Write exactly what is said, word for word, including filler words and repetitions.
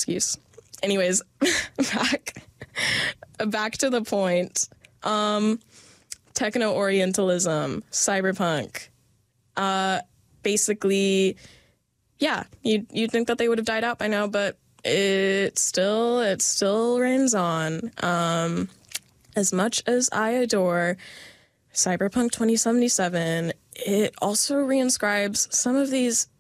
excuse. Anyways, back back to the point. Um, techno-orientalism, cyberpunk. Uh, basically, yeah, you you'd think that they would have died out by now, but it still it still reigns on. Um, as much as I adore Cyberpunk twenty seventy-seven, it also reinscribes some of these